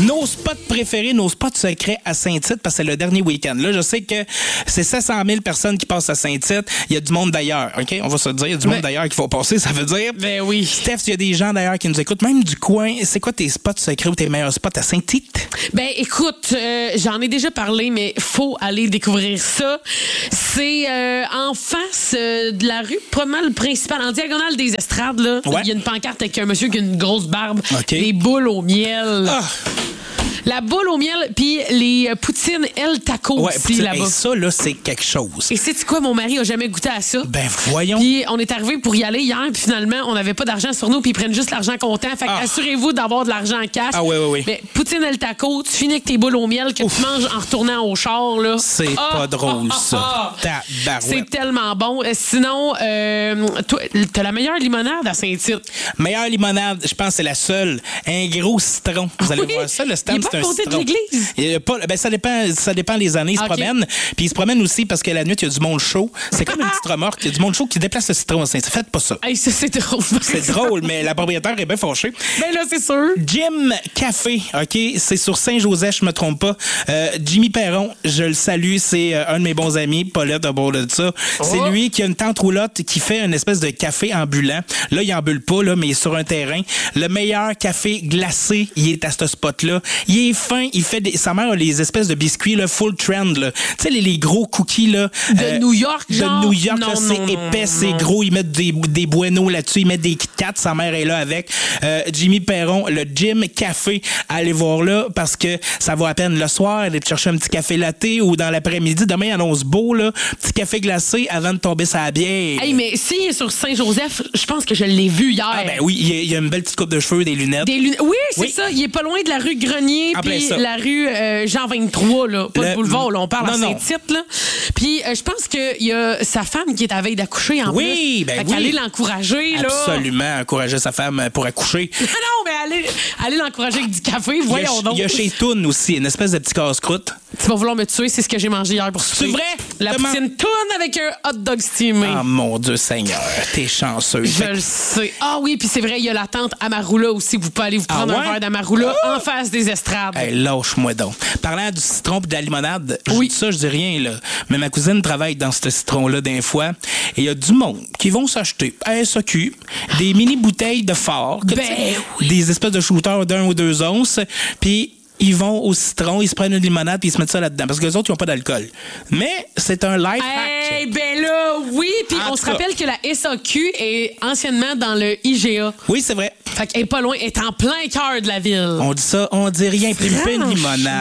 nos spots préférés, nos spots secrets à Saint-Tite, parce que c'est le dernier week-end. Là, je sais que c'est 700 000 personnes qui passent à Saint-Tite. Il y a du monde d'ailleurs, OK? On va se le dire, il y a du monde d'ailleurs qu'il faut passer, ça veut dire. Ben oui. Steph, il y a des gens d'ailleurs qui nous écoutent, même du coin. C'est quoi tes spots secrets ou tes meilleurs spots à Saint-Tite? Ben écoute, j'en ai déjà parlé, mais faut aller découvrir ça. C'est en face de la rue, pas mal principale, en diagonale des estrades, là. Ouais. Il y a une pancarte avec un monsieur qui a une grosse barbe, OK. des boules au miel. Ah! La boule au miel, puis les poutines El Taco Ouais, aussi là-bas. et ça, là, c'est quelque chose. Et sais-tu quoi, mon mari a jamais goûté à ça. Ben, voyons. Puis on est arrivé pour y aller hier, puis finalement, on n'avait pas d'argent sur nous, puis ils prennent juste l'argent comptant. Fait que assurez-vous d'avoir de l'argent en cash. Ah oui. Mais poutine El Taco, tu finis avec tes boules au miel que tu manges en retournant au char, là. C'est pas drôle, ça. Tabarouette. C'est tellement bon. Sinon, toi, t'as la meilleure limonade à Saint-Tite. Meilleure limonade, je pense que c'est la seule. Un gros citron. Vous allez Oui. voir ça, le Il stand, est pas c'est à un côté de citron. l'église? Il y a pas, ben, ça dépend les années. Ils se OK. promènent. Puis ils se promènent aussi parce que la nuit, il y a du monde chaud. C'est comme une petite remorque. Il y a du monde chaud qui déplace le citron à Saint-Tite. Faites pas ça. Hey, ça, c'est drôle. C'est drôle, mais la propriétaire est bien fâchée. Ben là, c'est sûr. Jim Café, OK? C'est sur Saint-Joseph, je me trompe pas. Jimmy Perron, je le salue, c'est un de mes bons amis, Paulette, à bord de ça. C'est lui qui a une tente roulotte qui fait une espèce de café ambulant. Là, il ambule pas, là, mais il est sur un terrain. Le meilleur café glacé, il est à ce spot-là. Il est fin, il fait sa mère a les espèces de biscuits, là, full trend, là. Tu sais, les gros cookies, là. De New York, genre? De New York, là, Non, c'est non, épais, non, c'est non. gros. Ils mettent des Bueno là-dessus, ils mettent des Kit Kat. Sa mère est là avec. Jimmy Perron, le Jim Café. Allez voir là parce que ça vaut à peine le soir. Aller te chercher un petit café latte ou dans l'après-midi. Demain, il annonce beau, là. Petit café glacé avant de tomber sa bière. Hey, mais s'il est sur Saint-Joseph, je pense que je l'ai vu hier. Ah, ben oui, il y a une belle petite coupe de cheveux, des lunettes. Oui, c'est Oui. ça. Il est pas loin de la rue Grenier En plein puis ça. la rue Jean 23, là. Pas Le- le boulevard, là. On parle Non, à non. Saint-Tite, là. Puis je pense qu'il y a sa femme qui est à veille d'accoucher en Oui, plus. ben Fait oui. qu'aller l'encourager, là. Absolument, encourager sa femme pour accoucher. Non, mais aller l'encourager avec du café, voyons donc. Il y a chez Toon aussi, une espèce de petit casse-croûte. Tu vas vouloir me tuer, c'est ce que j'ai mangé hier pour souper. C'est vrai? La Comment? poutine tourne avec un hot dog steamé. Ah, mon Dieu Seigneur, t'es chanceux. Je le sais. Ah oui, puis c'est vrai, il y a la tente Amarula aussi. Vous pouvez aller vous prendre ouais? un verre d'Amarula en face des estrades. Hey, lâche-moi donc. Parlant du citron et de la limonade, Oui. je dis ça, je dis rien, là. Mais ma cousine travaille dans ce citron-là d'un fois. Et il y a du monde qui vont s'acheter à SAQ des mini-bouteilles de fort. que Ben tu sais, oui. Des espèces de shooters d'1 ou 2 onces. Puis ils vont au citron, ils se prennent une limonade puis ils se mettent ça là-dedans. Parce que les autres, ils n'ont pas d'alcool. Mais c'est un life Eh hack. ben là, oui. Puis En on tout se cas. rappelle que la SAQ est anciennement dans le IGA. Oui, c'est vrai. Fait qu'elle est pas loin, elle est en plein cœur de la ville. On dit ça, on dit rien. Puis il me fait une Franchement. limonade.